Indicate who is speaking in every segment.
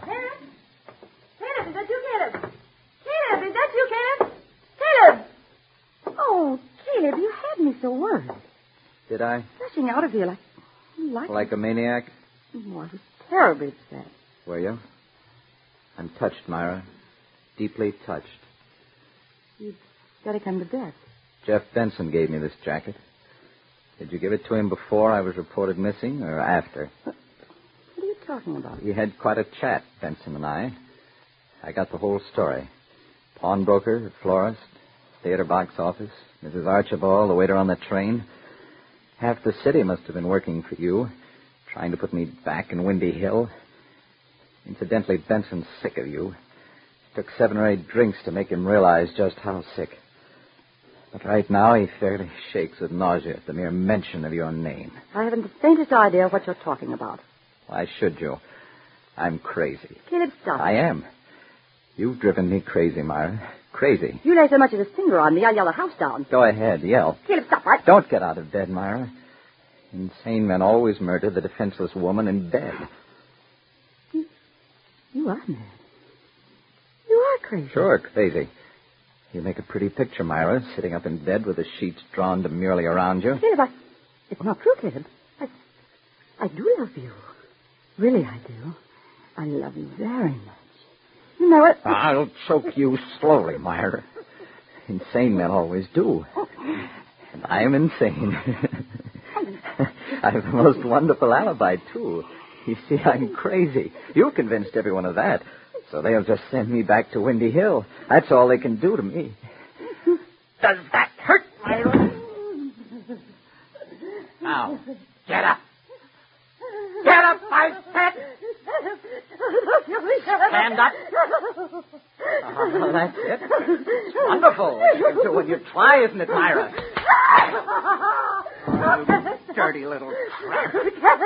Speaker 1: Caleb? Caleb, is that you, Caleb? Caleb, is that you, Caleb? Caleb! Oh, Caleb, you had me so worried.
Speaker 2: Did I?
Speaker 1: Rushing out of here
Speaker 2: like a maniac?
Speaker 1: Oh, I was terribly upset.
Speaker 2: Were you? I'm touched, Myra. Deeply touched.
Speaker 1: You've got to come to bed.
Speaker 2: Jeff Benson gave me this jacket. Did you give it to him before I was reported missing or after?
Speaker 1: What are you talking about?
Speaker 2: We had quite a chat, Benson and I. I got the whole story. Pawnbroker, florist, theater box office, Mrs. Archibald, the waiter on the train. Half the city must have been working for you, trying to put me back in Windy Hill. Incidentally, Benson's sick of you. It took 7 or 8 drinks to make him realize just how sick. But right now, he fairly shakes with nausea at the mere mention of your name.
Speaker 1: I haven't the faintest idea what you're talking about.
Speaker 2: Why should you? I'm crazy.
Speaker 1: Caleb, stop.
Speaker 2: I am. You've driven me crazy, Myra. Crazy.
Speaker 1: You lay so much as a finger on me, I'll yell the house down.
Speaker 2: Go ahead, yell.
Speaker 1: Caleb, stop right.
Speaker 2: Don't get out of bed, Myra. Insane men always murder the defenseless woman in bed.
Speaker 1: You are mad. You are crazy.
Speaker 2: Sure, crazy. You make a pretty picture, Myra, sitting up in bed with the sheets drawn demurely around you.
Speaker 1: Caleb, it's not true, Caleb. I do love you. Really, I do. I love you very much. You know it.
Speaker 2: I'll choke you slowly, Myra. Insane men always do. And I am insane. I have the most wonderful alibi, too. You see, I'm crazy. You've convinced everyone of that. So they'll just send me back to Windy Hill. That's all they can do to me. Does that hurt, Myra? Now, get up. Get up, I said. Stand up. Oh, that's it. It's wonderful. You can do when you try, isn't it, Myra? You dirty little trap.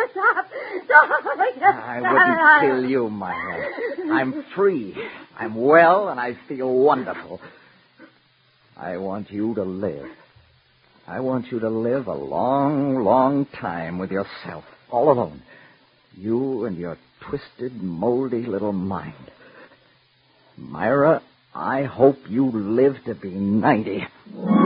Speaker 2: I wouldn't kill you, Myra. I'm free. I'm well, and I feel wonderful. I want you to live. I want you to live a long, long time with yourself, all alone. You and your twisted, moldy little mind. Myra, I hope you live to be 90.